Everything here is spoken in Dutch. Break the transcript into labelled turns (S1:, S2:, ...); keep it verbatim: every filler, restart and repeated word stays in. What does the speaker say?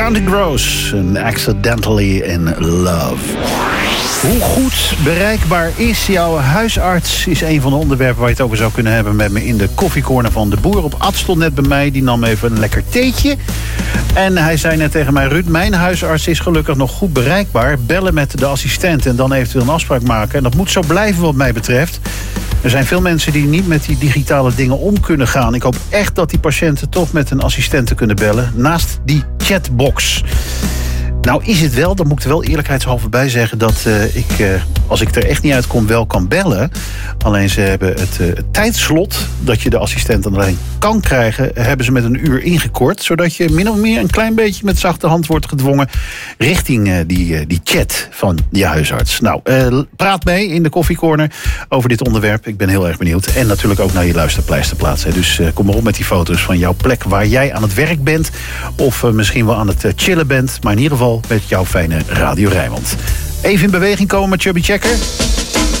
S1: Counting Crows en Accidentally in Love. Hoe goed bereikbaar is jouw huisarts? Is een van de onderwerpen waar je het over zou kunnen hebben met me in de koffiecorner van de boer. Op Ad stond net bij mij, die nam even een lekker theetje. En hij zei net tegen mij, Ruud, mijn huisarts is gelukkig nog goed bereikbaar. Bellen met de assistent en dan eventueel een afspraak maken. En dat moet zo blijven wat mij betreft. Er zijn veel mensen die niet met die digitale dingen om kunnen gaan. Ik hoop echt dat die patiënten toch met een assistente kunnen bellen. Naast die chatbox. Nou is het wel, dan moet ik er wel eerlijkheidshalve bij zeggen... dat uh, ik, uh, als ik er echt niet uitkom, wel kan bellen. Alleen ze hebben het, uh, het tijdslot dat je de assistent dan alleen kan krijgen... hebben ze met een uur ingekort. Zodat je min of meer een klein beetje met zachte hand wordt gedwongen... richting uh, die, uh, die chat van je huisarts. Nou, uh, praat mee in de koffiecorner over dit onderwerp. Ik ben heel erg benieuwd. En natuurlijk ook naar je luisterpleisterplaats. Hè. Dus uh, kom maar op met die foto's van jouw plek waar jij aan het werk bent. Of uh, misschien wel aan het uh, chillen bent. Maar in ieder geval met jouw fijne Radio Rijnmond. Even in beweging komen met Chubby Checker.